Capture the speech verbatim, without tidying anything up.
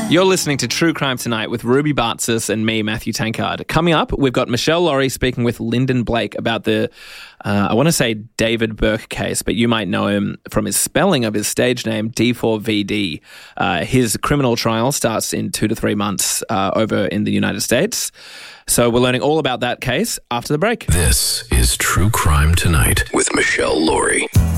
You're listening to True Crime Tonight with Ruby Bartzis and me, Matthew Tankard. Coming up, we've got Michelle Laurie speaking with Lyndon Blake about the, uh, I want to say David Burke case, but you might know him from his spelling of his stage name, D four V D. Uh, his criminal trial starts in two to three months uh, over in the United States. So we're learning all about that case after the break. This is True Crime Tonight with Michelle Laurie.